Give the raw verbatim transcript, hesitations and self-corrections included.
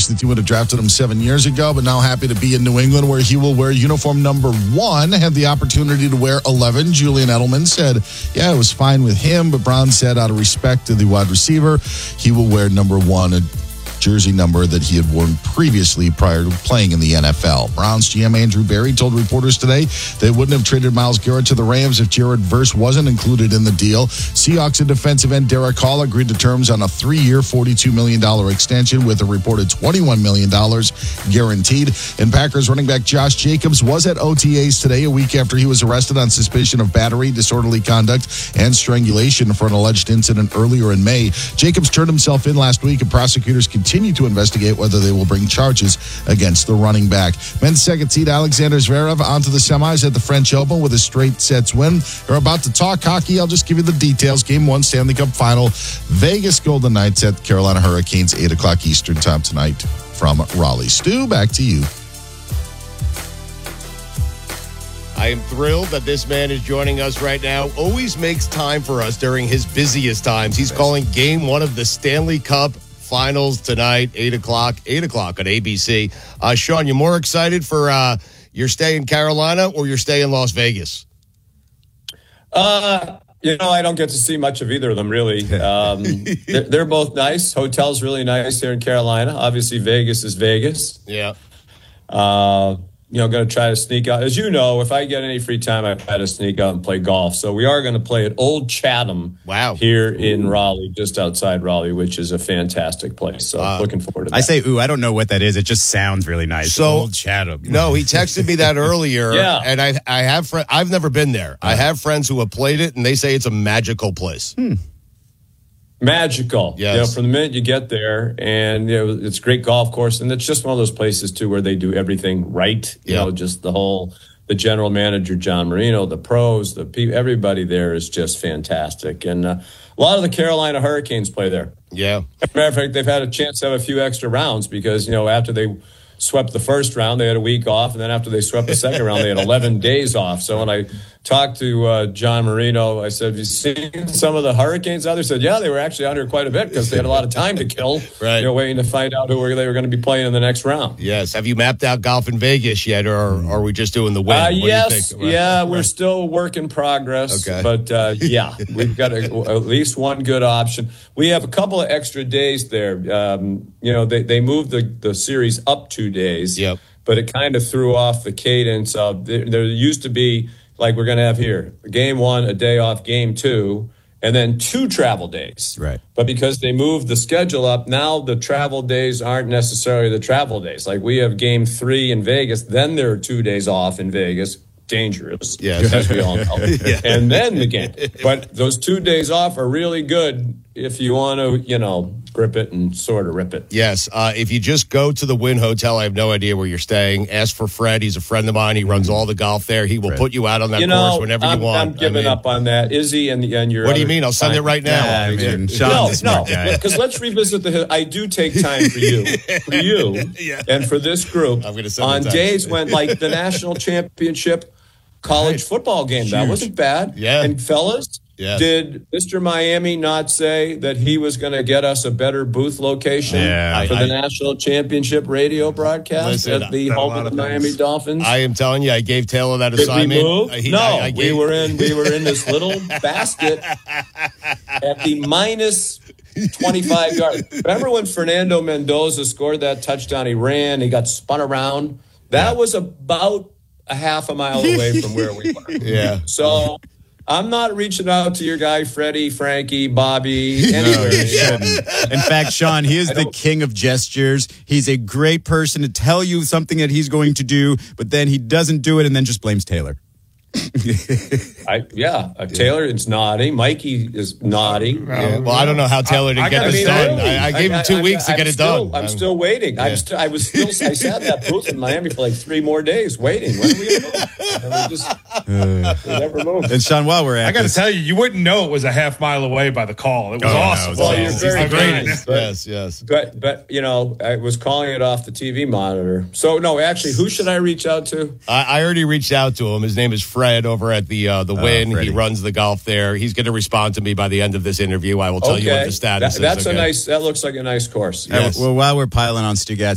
Wish the team would have drafted him seven years ago, but now happy to be in New England where he will wear uniform number one. Had the opportunity to wear eleven. Julian Edelman said, yeah, it was fine with him, but Brown said out of respect to the wide receiver, he will wear number one, a jersey number that he had worn previously prior to playing in the N F L. Browns G M Andrew Berry told reporters today they wouldn't have traded Myles Garrett to the Rams if Jared Verse wasn't included in the deal. Seahawks and defensive end Derek Hall agreed to terms on a three-year, forty-two million dollars extension with a reported twenty-one million dollars guaranteed. And Packers running back Josh Jacobs was at O T As today, a week after he was arrested on suspicion of battery, disorderly conduct, and strangulation for an alleged incident earlier in May. Jacobs turned himself in last week, and prosecutors continue to investigate whether they will bring charges against the running back. Men's second seed Alexander Zverev onto the semis at the French Open with a straight sets win. They're about to talk hockey. I'll just give you the details. Game one Stanley Cup final. Vegas Golden Knights at Carolina Hurricanes, eight o'clock Eastern time tonight from Raleigh. Stu, back to you. I am thrilled that this man is joining us right now. Always makes time for us during his busiest times. He's calling game one of the Stanley Cup Finals tonight, eight o'clock, eight o'clock on A B C. Uh, Sean, you more excited for uh, your stay in Carolina or your stay in Las Vegas? Uh, you know, I don't get to see much of either of them, really. Um, they're, they're both nice. Hotel's really nice here in Carolina. Obviously, Vegas is Vegas. Yeah. Uh, you know, going to try to sneak out. As you know, if I get any free time, I try to sneak out and play golf. So we are going to play at Old Chatham wow. here in Raleigh, just outside Raleigh, which is a fantastic place. So uh, looking forward to that. I say, ooh, I don't know what that is. It just sounds really nice. So, Old Chatham. No, he texted me that earlier. yeah. And I I have fr- I've never been there. I have friends who have played it, and they say it's a magical place. Hmm. Magical. Yes. You know, from the minute you get there, and you know, it's a great golf course, and it's just one of those places too where they do everything right. You yep. know, just the whole, the general manager John Marino, the pros, the people, everybody there is just fantastic, and uh, a lot of the Carolina Hurricanes play there. Yeah. As a matter of fact, they've had a chance to have a few extra rounds because you know after they swept the first round, they had a week off, and then after they swept the second round, they had eleven days off. So when I talked to uh, John Marino, I said, have you seen some of the Hurricanes out there? He said, yeah, they were actually out here quite a bit because they had a lot of time to kill, right. you know, waiting to find out who they were going to be playing in the next round. Yes. Have you mapped out golf in Vegas yet, or are we just doing the win? Uh, what yes. do you think? Yeah, right. we're still a work in progress. Okay. But, uh, yeah, we've got a, at least one good option. We have a couple of extra days there. Um, you know, they, they moved the, the series up two days. Yep. But it kind of threw off the cadence of there, there used to be, like we're going to have here, game one, a day off, game two, and then two travel days. Right. But because they moved the schedule up, now the travel days aren't necessarily the travel days. Like we have game three in Vegas, then there are two days off in Vegas. Dangerous, yes. as we all know. yeah. And then the game. But those two days off are really good if you want to, you know, grip it and sort of rip it. Yes. Uh, if you just go to the Wynn Hotel, I have no idea where you're staying. Ask for Fred. He's a friend of mine. He runs all the golf there. He will Fred. put you out on that you know, course whenever I'm, you want. I'm giving I mean, up on that. Izzy and, and your What do you other mean? I'll send time. it right now. Yeah, I mean, Sean's no, a smart no, guy. because let's revisit the. I do take time for you, for you, Yeah. and for this group I'm gonna send on the text. days when, like the national championship college Right. football game, that Huge. wasn't bad. Yeah. And fellas, Yes. did Mister Miami not say that he was going to get us a better booth location Yeah. for I- the I- national championship radio broadcast Listen, at the I've done a home lot of the of Miami things. Dolphins? I am telling you, I gave Taylor that Did we assignment. move? Uh, he- no, I, I we gave, were in. We were in this little basket at the minus twenty-five yards. Remember when Fernando Mendoza scored that touchdown? He ran. He got spun around. That was about a half a mile away from where we were. Yeah. So I'm not reaching out to your guy Freddie, Frankie, Bobby, anywhere. You shouldn't. In fact, Sean, he is I the don't- king of gestures. He's a great person to tell you something that he's going to do, but then he doesn't do it and then just blames Taylor. I, yeah, uh, Taylor is naughty. Mikey is naughty. Yeah, well, I don't know how Taylor didn't I get gotta this say, done. really, I, I gave him two I- weeks to I'm get it still, done. I'm still waiting. I'm Yeah. still. I was still. I sat in that booth in Miami for like three more days waiting. When are we going to move? And we just we never moved. And Sean, while we're at I got to this, tell you, you wouldn't know it was a half mile away by the call. It was Oh, no, awesome. it's Well, awesome. you're He's very the kind. greatest. But, Yes, yes. but but you know, I was calling it off the T V monitor. So no, actually, who should I reach out to? I, I already reached out to him. His name is Fred over at the uh, the Wynn. Freddie. He runs the golf there. He's going to respond to me by the end of this interview. I will tell you what the status That- is. that's okay? a nice. That looks like a nice course. uh, well, while we're piling on Stu Gatz,